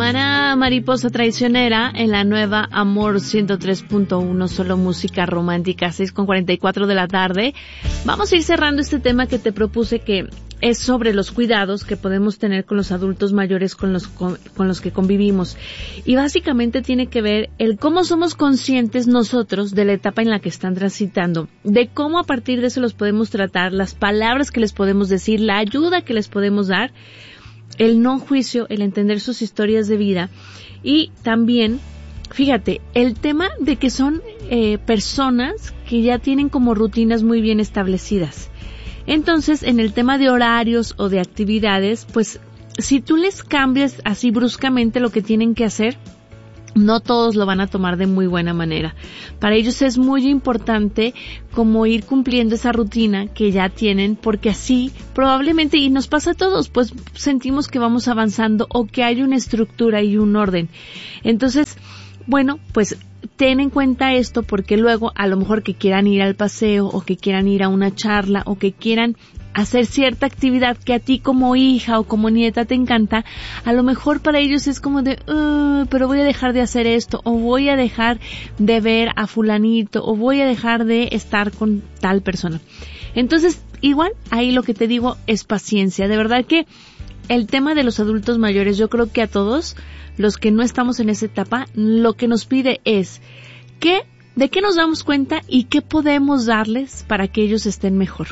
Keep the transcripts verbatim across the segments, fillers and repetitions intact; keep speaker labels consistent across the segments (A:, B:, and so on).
A: Maná, Mariposa Traicionera, en la nueva Amor ciento tres punto uno, solo música romántica, seis con cuarenta y cuatro de la tarde. Vamos a ir cerrando este tema que te propuse, que es sobre los cuidados que podemos tener con los adultos mayores con los con, con los que convivimos. Y básicamente tiene que ver el cómo somos conscientes nosotros de la etapa en la que están transitando, de cómo a partir de eso los podemos tratar, las palabras que les podemos decir, la ayuda que les podemos dar, el no juicio, el entender sus historias de vida. Y también, fíjate, el tema de que son eh, personas que ya tienen como rutinas muy bien establecidas. Entonces, en el tema de horarios o de actividades, pues, si tú les cambias así bruscamente lo que tienen que hacer, no todos lo van a tomar de muy buena manera. Para ellos es muy importante como ir cumpliendo esa rutina que ya tienen, porque así probablemente, y nos pasa a todos, pues sentimos que vamos avanzando o que hay una estructura y un orden. Entonces, bueno, pues ten en cuenta esto, porque luego a lo mejor que quieran ir al paseo o que quieran ir a una charla o que quieran hacer cierta actividad que a ti como hija o como nieta te encanta, a lo mejor para ellos es como de, uh, pero voy a dejar de hacer esto, o voy a dejar de ver a fulanito, o voy a dejar de estar con tal persona. Entonces, igual, ahí lo que te digo es paciencia. De verdad que el tema de los adultos mayores, yo creo que a todos los que no estamos en esa etapa, lo que nos pide es que, de qué nos damos cuenta y qué podemos darles para que ellos estén mejor.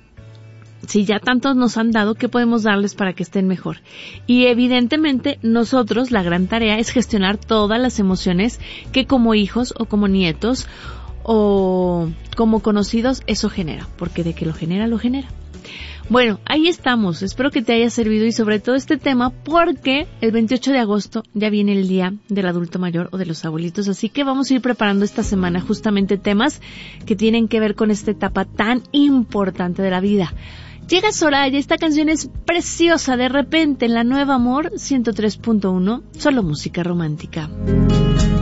A: Si ya tantos nos han dado, ¿qué podemos darles para que estén mejor? Y evidentemente nosotros, la gran tarea es gestionar todas las emociones que como hijos o como nietos o como conocidos eso genera, porque de que lo genera, lo genera. Bueno, ahí estamos. Espero que te haya servido y sobre todo este tema, porque el veintiocho de agosto ya viene el día del adulto mayor o de los abuelitos, así que vamos a ir preparando esta semana justamente temas que tienen que ver con esta etapa tan importante de la vida. Llega Soraya, esta canción es preciosa, De Repente, en la nueva Amor ciento tres punto uno, solo música romántica.